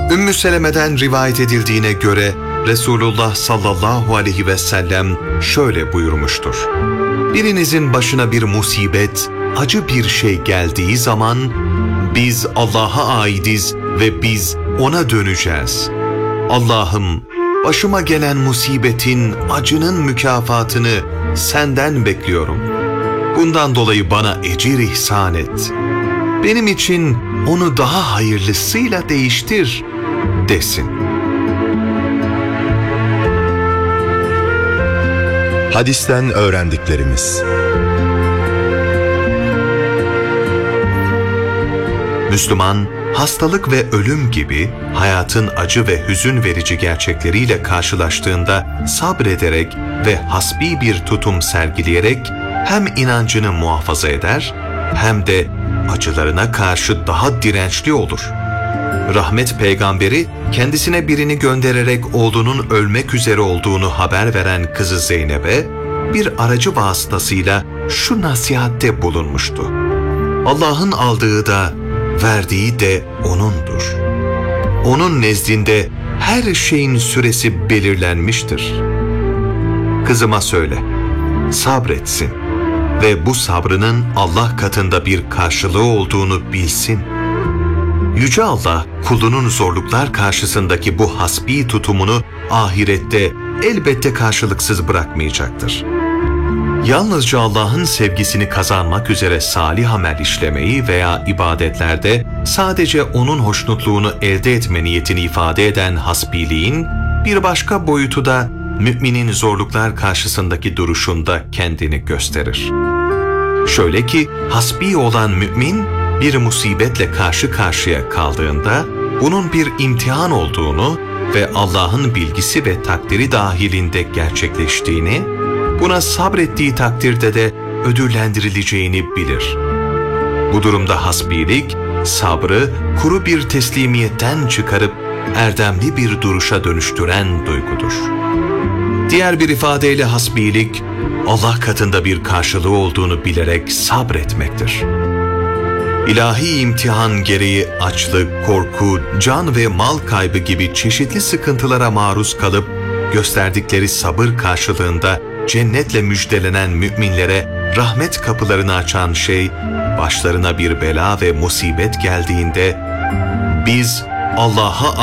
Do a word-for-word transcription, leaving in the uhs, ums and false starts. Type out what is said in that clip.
Ümmü Seleme'den rivayet edildiğine göre Resulullah sallallahu aleyhi ve sellem şöyle buyurmuştur: Birinizin başına bir musibet, acı bir şey geldiği zaman biz Allah'a aidiz ve biz ona döneceğiz. Allah'ım, başıma gelen musibetin, acının mükafatını senden bekliyorum. Bundan dolayı bana ecir ihsan et. Benim için onu daha hayırlısıyla değiştir desin. Hadisten öğrendiklerimiz. Müslüman, hastalık ve ölüm gibi hayatın acı ve hüzün verici gerçekleriyle karşılaştığında sabrederek ve hasbi bir tutum sergileyerek hem inancını muhafaza eder hem de acılarına karşı daha dirençli olur. Rahmet peygamberi kendisine birini göndererek oğlunun ölmek üzere olduğunu haber veren kızı Zeynep'e bir aracı vasıtasıyla şu nasihatte bulunmuştu: Allah'ın aldığı da verdiği de O'nundur. O'nun nezdinde her şeyin süresi belirlenmiştir. Kızıma söyle, sabretsin ve bu sabrının Allah katında bir karşılığı olduğunu bilsin. Yüce Allah, kulunun zorluklar karşısındaki bu hasbi tutumunu ahirette elbette karşılıksız bırakmayacaktır. Yalnızca Allah'ın sevgisini kazanmak üzere salih amel işlemeyi veya ibadetlerde sadece O'nun hoşnutluğunu elde etme niyetini ifade eden hasbiliğin bir başka boyutu da müminin zorluklar karşısındaki duruşunda kendini gösterir. Şöyle ki, hasbi olan mümin bir musibetle karşı karşıya kaldığında bunun bir imtihan olduğunu ve Allah'ın bilgisi ve takdiri dahilinde gerçekleştiğini, buna sabrettiği takdirde de ödüllendirileceğini bilir. Bu durumda hasbilik, sabrı kuru bir teslimiyetten çıkarıp erdemli bir duruşa dönüştüren duygudur. Diğer bir ifadeyle hasbilik, Allah katında bir karşılığı olduğunu bilerek sabretmektir. İlahi imtihan gereği açlık, korku, can ve mal kaybı gibi çeşitli sıkıntılara maruz kalıp gösterdikleri sabır karşılığında cennetle müjdelenen müminlere rahmet kapılarını açan şey, başlarına bir bela ve musibet geldiğinde biz Allah'a